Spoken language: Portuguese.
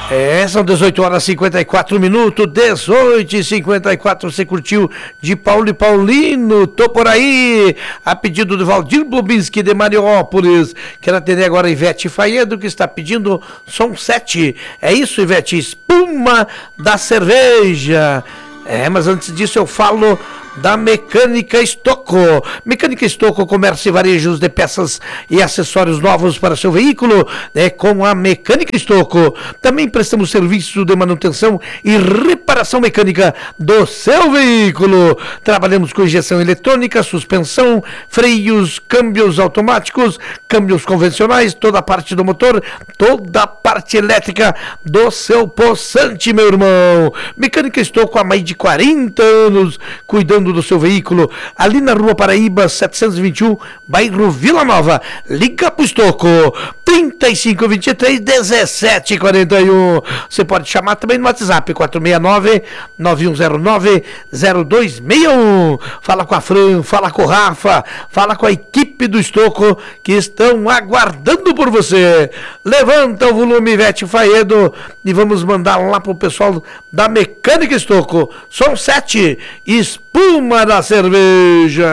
São 18 horas e 54 minutos, 18h54, você curtiu de Paulo e Paulino, tô por aí, a pedido do Valdir Bobinski de Mariópolis. Quero atender agora Ivete Faedo, que está pedindo som 7. É isso, Ivete, espuma da cerveja. Mas antes disso eu falo da Mecânica Estocco. Mecânica Estocco, comércio e varejos de peças e acessórios novos para seu veículo, com a Mecânica Estocco. Também prestamos serviço de manutenção e reparação mecânica do seu veículo. Trabalhamos com injeção eletrônica, suspensão, freios, câmbios automáticos, câmbios convencionais, toda a parte do motor, toda a parte elétrica do seu possante, meu irmão. Mecânica Estocco há mais de 40 anos, cuidando do seu veículo, ali na Rua Paraíba 721, bairro Vila Nova. Liga pro Estocco 3523-1741. Você pode chamar também no WhatsApp 469-9109-0261. Fala com a Fran, fala com o Rafa, fala com a equipe do Estocco que estão aguardando por você. Levanta o volume, Ivete Faedo, e vamos mandar lá pro pessoal da Mecânica Estocco. São 7, espuma da cerveja.